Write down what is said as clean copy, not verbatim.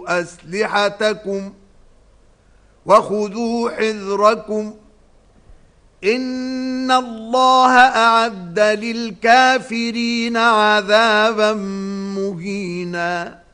أسلحتكم وخذوا حذركم إن الله أعد للكافرين عذابا مهينا